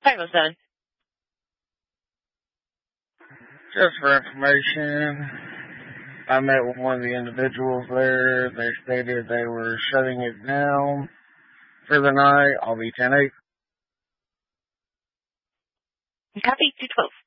507. Just for information, I met with one of the individuals there. They stated they were shutting it down for the night. I'll be 10-8. Copy 212.